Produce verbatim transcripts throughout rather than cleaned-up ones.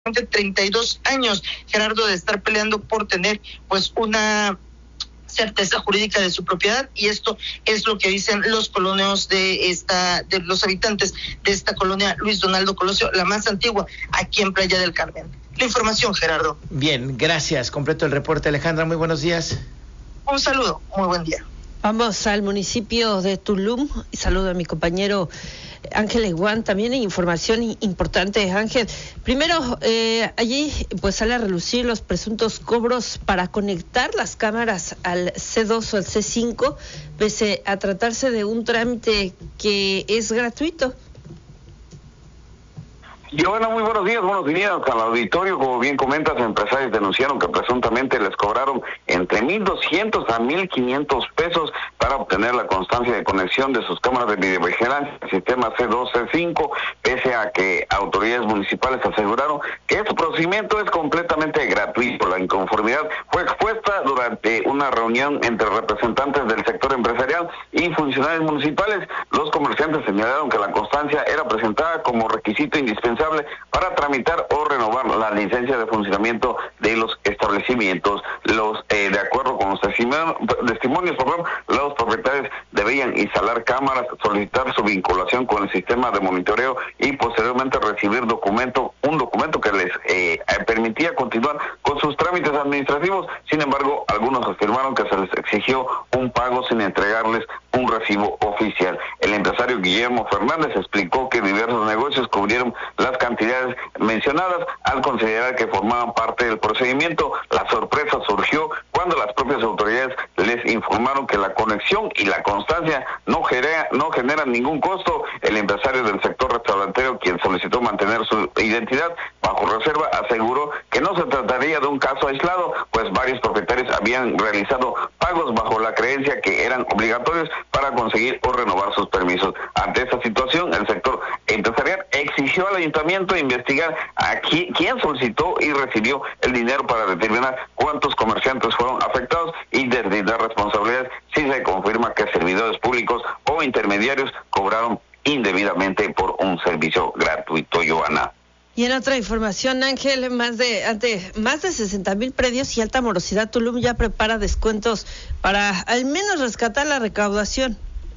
treinta y dos años, Gerardo, de estar peleando por tener pues una certeza jurídica de su propiedad, y esto es lo que dicen los colonos de esta, de los habitantes de esta colonia Luis Donaldo Colosio, la más antigua aquí en Playa del Carmen. La información, Gerardo. Bien, gracias. Completo el reporte, Alejandra. Muy buenos días. Un saludo, muy buen día. Vamos al municipio de Tulum y saludo a mi compañero Ángel Eguán. También hay información importante, Ángel. Primero, eh, allí pues sale a relucir los presuntos cobros para conectar las cámaras al C dos o al C cinco, pese a tratarse de un trámite que es gratuito. Giovanna, muy buenos días, buenos días al auditorio. Como bien comentas, empresarios denunciaron que presuntamente les cobraron entre mil doscientos a mil quinientos pesos para obtener la constancia de conexión de sus cámaras de videovigilancia al sistema C dos, C cinco, pese a que autoridades municipales aseguraron que este procedimiento es completamente gratuito. La inconformidad fue expuesta durante una reunión entre representantes del sector empresarial y funcionarios municipales. Los comerciantes señalaron que la constancia era presentada como requisito indispensable para tramitar o renovar la licencia de funcionamiento de los establecimientos. Los eh, de acuerdo con los testimonios, testimonios perdón, los propietarios debían instalar cámaras, solicitar su vinculación con el sistema de monitoreo y posteriormente recibir documento, un documento que les eh, permitía continuar con sus trámites administrativos. Sin embargo, algunos afirmaron que se les exigió un pago sin entregarles un recibo oficial. El empresario Guillermo Fernández explicó que diversos negocios cubrieron las cantidades mencionadas al considerar que formaban parte del procedimiento. La sorpresa surgió cuando las propias autoridades les informaron que la conexión y la constancia no genera, no generan ningún costo. El empresario del sector restaurantero, quien solicitó mantener su identidad bajo reserva, aseguró que no se trataría de un caso aislado, pues varios propietarios habían realizado pagos bajo la creencia que eran obligatorios para conseguir o renovar sus permisos. Ante esta situación, el sector empresarial exigió al ayuntamiento investigar a quién, quién solicitó y recibió el dinero para determinar cuántos comerciantes fueron afectados y deslindar responsabilidades si se confirma que servidores públicos o intermediarios cobraron indebidamente por un servicio gratuito. Giovanna. Y en otra información, Ángel, más de ante más de sesenta mil predios y alta morosidad, Tulum ya prepara descuentos para al menos rescatar la recaudación.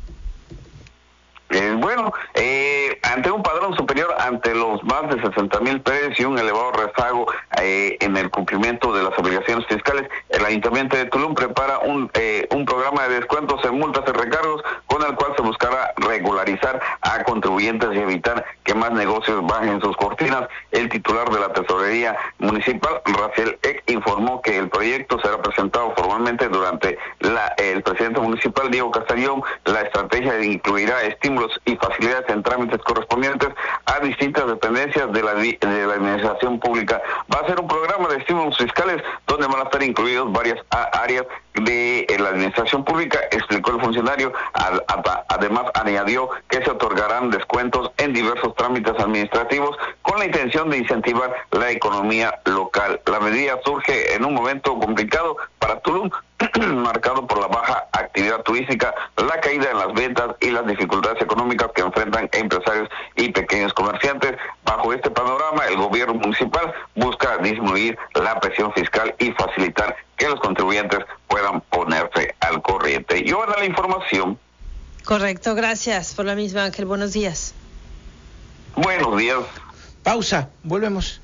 Eh, bueno, eh, ante un padrón superior ante los más de sesenta mil predios y un elevado rezago eh, en el cumplimiento de las obligaciones fiscales, el Ayuntamiento de Tulum prepara un eh, un programa de descuentos en multas y recargos con el cual se buscará regularizar a contribuyentes y evitar que más negocios bajen sus cortinas. El titular de la Tesorería Municipal, Rafael Eck, informó que el proyecto será presentado formalmente durante la el presidente municipal, Diego Castellón. La estrategia incluirá estímulos y facilidades en trámites correspondientes a distintas dependencias de la, de la administración pública. Va a ser un programa de estímulos fiscales donde van a estar incluidos varias áreas de la administración pública, explicó el funcionario. Además, añadió que se otorgarán descuentos en diversos trámites administrativos con la intención de incentivar la economía local. La medida surge en un momento complicado para Tulum, marcado por la baja actividad turística, la caída en las ventas y las dificultades económicas que enfrentan empresarios y pequeños comerciantes. Bajo este panorama, el gobierno municipal busca disminuir la presión fiscal y facilitar que los contribuyentes puedan ponerse al corriente. Yo ahora la información. Correcto, gracias por la misma, Ángel. Buenos días. Buenos días. Pausa, volvemos.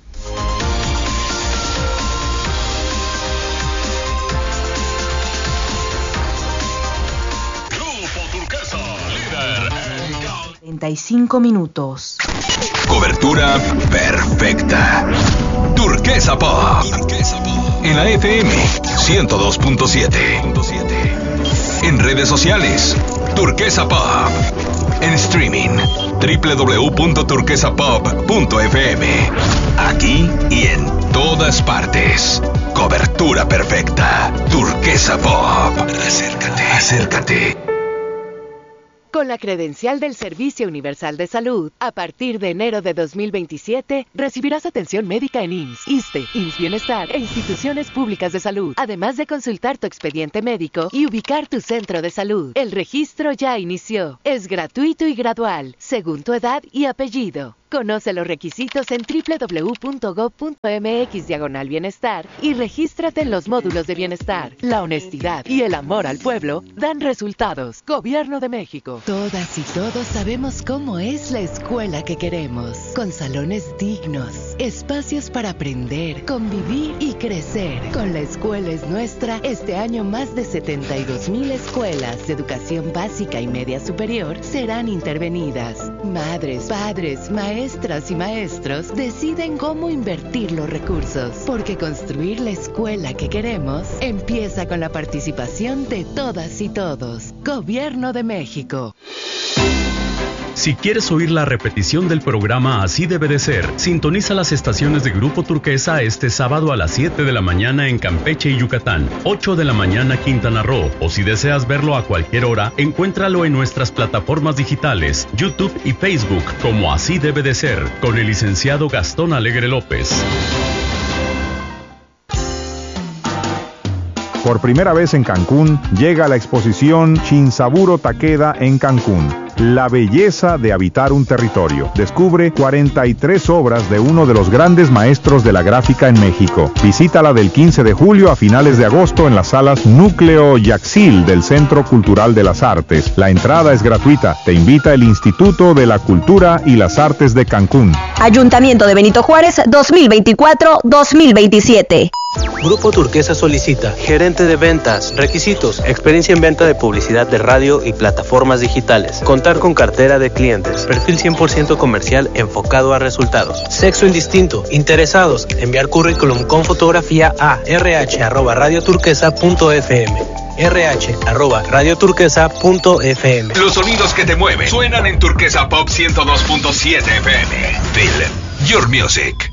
treinta y cinco minutos. Cobertura perfecta. Turquesa Pop. En la F M ciento dos punto siete. En redes sociales, Turquesa Pop. En streaming, doble u doble u doble u punto turquesa pop punto f m. Aquí y en todas partes. Cobertura perfecta. Turquesa Pop. Acércate, acércate. Con la credencial del Servicio Universal de Salud, a partir de enero de dos mil veintisiete, recibirás atención médica en I M S S, ISSSTE, I M S S Bienestar e instituciones públicas de salud, además de consultar tu expediente médico y ubicar tu centro de salud. El registro ya inició. Es gratuito y gradual, según tu edad y apellido. Conoce los requisitos en doble u doble u doble u punto gob punto eme equis diagonal bienestar y regístrate en los módulos de bienestar. La honestidad y el amor al pueblo dan resultados. Gobierno de México. Todas y todos sabemos cómo es la escuela que queremos. Con salones dignos, espacios para aprender, convivir y crecer. Con La Escuela es Nuestra, este año más de setenta y dos mil escuelas de educación básica y media superior serán intervenidas. Madres, padres, maestros, Maestras y maestros deciden cómo invertir los recursos, porque construir la escuela que queremos empieza con la participación de todas y todos. Gobierno de México. Si quieres oír la repetición del programa Así Debe de Ser, sintoniza las estaciones de Grupo Turquesa este sábado a las siete de la mañana en Campeche y Yucatán, ocho de la mañana Quintana Roo, o si deseas verlo a cualquier hora, encuéntralo en nuestras plataformas digitales, YouTube y Facebook, como Así Debe de Ser, con el licenciado Gastón Alegre López. Por primera vez en Cancún, llega la exposición Shinsaburo Takeda en Cancún. La belleza de habitar un territorio. Descubre cuarenta y tres obras de uno de los grandes maestros de la gráfica en México. Visítala del quince de julio a finales de agosto en las salas Núcleo Yaxil del Centro Cultural de las Artes. La entrada es gratuita. Te invita el Instituto de la Cultura y las Artes de Cancún. Ayuntamiento de Benito Juárez dos mil veinticuatro dos mil veintisiete. Grupo Turquesa solicita gerente de ventas, requisitos, experiencia en venta de publicidad de radio y plataformas digitales, contar con cartera de clientes, perfil cien por ciento comercial enfocado a resultados, sexo indistinto, interesados, enviar currículum con fotografía a rh arroba radioturquesa punto fm. rh arroba radioturquesa punto fm. Los sonidos que te mueven suenan en Turquesa Pop ciento dos punto siete F M. Feel your music.